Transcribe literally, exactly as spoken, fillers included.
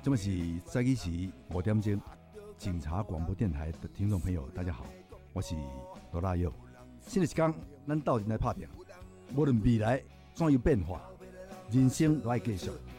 这么是早起时五点钟，警察广播电台的听众朋友，大家好，我是罗大佑。新的一天，咱斗阵来拍拼，无论未来怎样变化，人生都要继续。